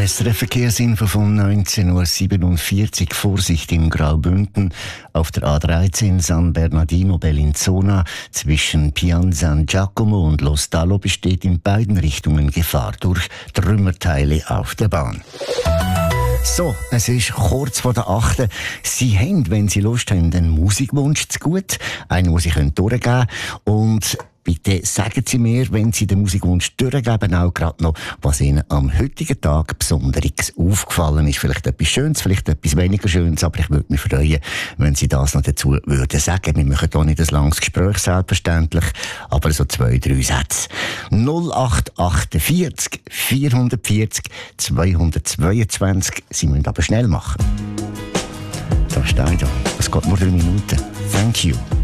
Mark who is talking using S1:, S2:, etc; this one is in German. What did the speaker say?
S1: SRF Verkehrsinfo von 19.47 Uhr. Vorsicht in Graubünden auf der A13 San Bernardino Bellinzona zwischen Pian San Giacomo und Lo Stallo besteht in beiden Richtungen Gefahr durch Trümmerteile auf der Bahn. So, es ist kurz vor der 8. Sie haben, wenn Sie Lust haben, einen Musikwunsch zu gut. Einen, den Sie durchgeben können. Und bitte sagen Sie mir, wenn Sie den Musikwunsch durchgeben, auch gerade noch, was Ihnen am heutigen Tag besonders aufgefallen ist. Vielleicht etwas Schönes, vielleicht etwas weniger Schönes, aber ich würde mich freuen, wenn Sie das noch dazu würden sagen. Wir machen hier nicht ein langes Gespräch, selbstverständlich, aber so 2-3 Sätze. 0848 440 222. Sie müssen aber schnell machen. Da steht da. Es geht nur 3 Minuten. Thank you.